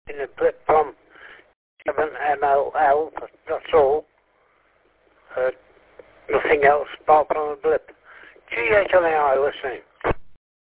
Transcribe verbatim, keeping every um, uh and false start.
in the blip from seven M O L, that's all. Uh, nothing else apart from a blip. G H L A I listening.